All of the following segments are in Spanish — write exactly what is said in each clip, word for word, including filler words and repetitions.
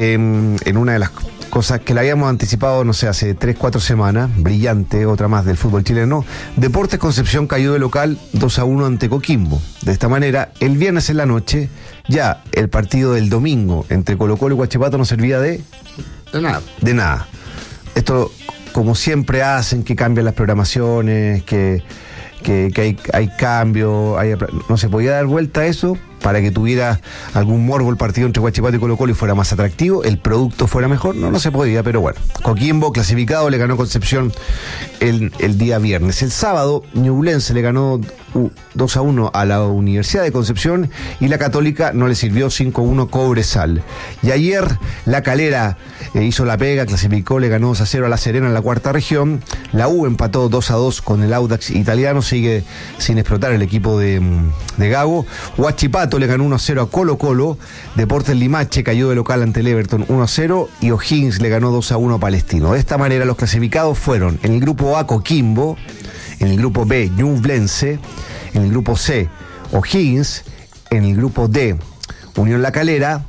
eh, en una de las cosas que la habíamos anticipado, no sé, hace tres, cuatro semanas, brillante, otra más del fútbol chileno. Deportes Concepción cayó de local dos a uno ante Coquimbo. De esta manera, el viernes en la noche, ya el partido del domingo entre Colo-Colo y Huachipato no servía de... De nada. De nada. Esto, como siempre hacen, que cambian las programaciones, que, que, que hay, hay cambio, hay, no se podía dar vuelta a eso para que tuviera algún morbo el partido entre Huachipato y Colo-Colo y fuera más atractivo, el producto fuera mejor. No, no se podía, pero bueno. Coquimbo, clasificado, le ganó Concepción el, el día viernes. El sábado, Ñublense le ganó dos a uno a la Universidad de Concepción y la Católica no le sirvió cinco a uno Cobresal. Y ayer, La Calera eh, hizo la pega, clasificó, le ganó dos a cero a La Serena en la cuarta región. La U empató dos a dos con el Audax italiano, sigue sin explotar el equipo de, de Gago. Huachipato le ganó uno a cero a Colo-Colo. Deportes Limache cayó de local ante el Everton uno a cero y O'Higgins le ganó dos a uno a Palestino. De esta manera los clasificados fueron en el grupo A Coquimbo, en el grupo B Ñublense, en el grupo C O'Higgins, en el grupo D Unión La Calera,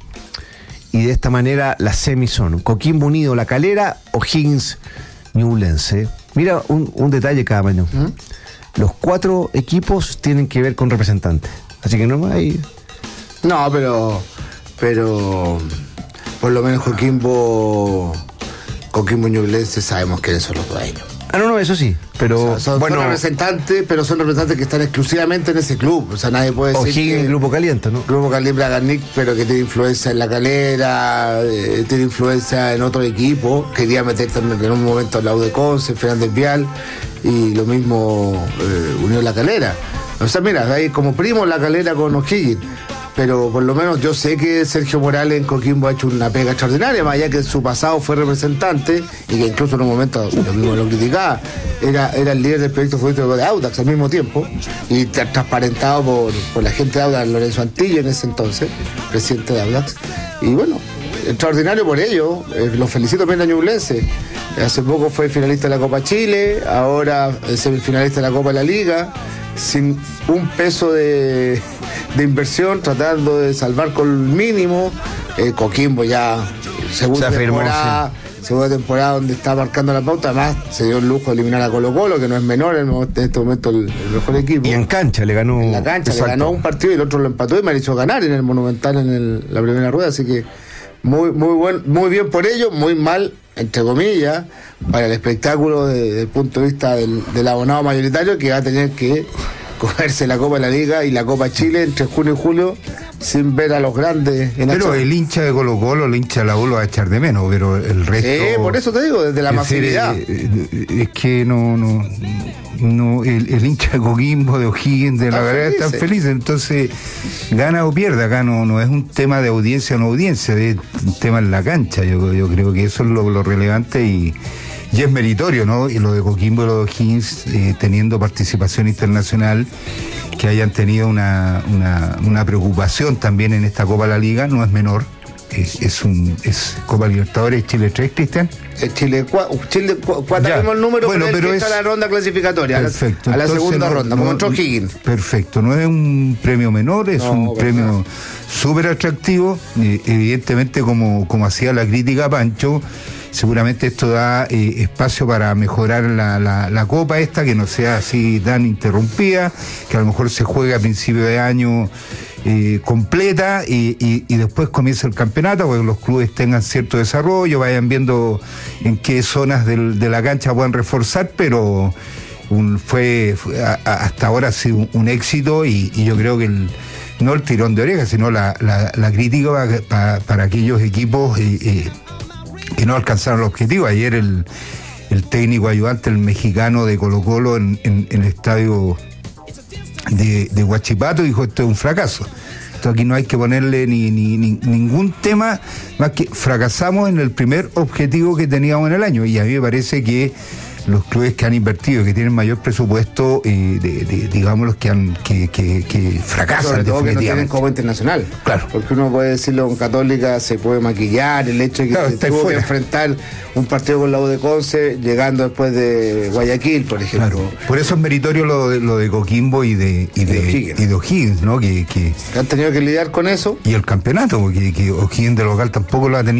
y de esta manera las semis son Coquimbo Unido La Calera, O'Higgins Ñublense. Mira un, un detalle cada año. ¿Mm? Los cuatro equipos tienen que ver con representantes. Así que no hay... No, pero... Pero... Por lo menos Coquimbo... Coquimbo y Ñublense sabemos quiénes son los dueños. Ah, no, no, eso sí, pero... O sea, son, bueno, son representantes, pero son representantes que están exclusivamente en ese club. O sea, nadie puede decir O'Higgins, que... Grupo Caliente, ¿no? Grupo Caliente, Bragarnik, pero que tiene influencia en La Calera, eh, tiene influencia en otro equipo. Quería meter también en un momento a la U de Conce, Fernández Vial, y lo mismo eh, Unión La Calera. O sea, mira, hay como primo La Calera con O'Higgins, pero por lo menos yo sé que Sergio Morales en Coquimbo ha hecho una pega extraordinaria, más allá que en su pasado fue representante y que incluso en un momento yo mismo lo criticaba, era, era el líder del proyecto futbolístico de Audax al mismo tiempo y transparentado por, por la gente de Audax, Lorenzo Antillo en ese entonces, presidente de Audax, y bueno, extraordinario por ello, eh, los felicito también a Ñublense. Hace poco fue finalista de la Copa Chile, ahora semifinalista de la Copa de la Liga, sin un peso de, de inversión, tratando de salvar con el mínimo. eh, Coquimbo ya segunda se afirmó, temporada sí. segunda temporada donde está marcando la pauta, además se dio el lujo de eliminar a Colo-Colo, que no es menor en este momento el, el mejor equipo, y en cancha le ganó, en la cancha exacto. Le ganó un partido y el otro lo empató y me hizo ganar en el Monumental en el, la primera rueda, así que muy, muy buen, muy bien por ello, muy mal entre comillas, para el espectáculo de, desde el punto de vista del, del abonado mayoritario, que va a tener que cogerse la Copa de la Liga y la Copa Chile entre junio y julio sin ver a los grandes en Pero el hincha de Colo-Colo, el hincha de la U lo va a echar de menos, pero el resto... Sí, por eso te digo, desde la masividad. Es, es que no... no No, el, el hincha de Coquimbo, de O'Higgins, de La Calera están felices, entonces gana o pierde, acá no, no es un tema de audiencia o no audiencia, es un tema en la cancha, yo, yo creo que eso es lo, lo relevante y, y es meritorio, ¿no? Y lo de Coquimbo y lo de O'Higgins, eh, teniendo participación internacional, que hayan tenido una, una, una preocupación también en esta Copa de la Liga, no es menor. Es, es un es Copa Libertadores Chile tres, Cristian. Chile cuatro, Chile cuatro, el número, bueno, pero, pero es la ronda clasificatoria, perfecto, a la, a la segunda no, ronda, no, como otro Higgins. Perfecto, no es un premio menor, es no, un premio súper atractivo, eh, evidentemente como, como hacía la crítica Pancho, seguramente esto da eh, espacio para mejorar la, la, la Copa esta, que no sea así tan interrumpida, que a lo mejor se juegue a principio de año Eh, completa y, y, y después comienza el campeonato, porque los clubes tengan cierto desarrollo, vayan viendo en qué zonas del, de la cancha puedan reforzar, pero un, fue, fue a, a, hasta ahora ha sido un, un éxito y, y yo creo que el, no el tirón de orejas, sino la, la, la crítica para, para, para aquellos equipos eh, eh, que no alcanzaron el objetivo. Ayer el, el técnico ayudante, el mexicano de Colo-Colo en, en, en el estadio De, de Huachipato dijo: esto es un fracaso, esto aquí no hay que ponerle ni, ni, ni ningún tema más que fracasamos en el primer objetivo que teníamos en el año. Y a mí me parece que los clubes que han invertido, que tienen mayor presupuesto, eh, de, de, digamos los que han que, que, que fracasan, sobre todo que no tienen Copa Internacional, claro, porque uno puede decirlo, con Católica se puede maquillar el hecho de que claro, se tuvo fuera. que enfrentar un partido con la U de Conce llegando después de Guayaquil, por ejemplo. Claro. Por eso es meritorio lo de, lo de Coquimbo y de y de, O'Higgins. y de O'Higgins, ¿no? Que, que han tenido que lidiar con eso. Y el campeonato, porque que O'Higgins de local tampoco lo ha tenido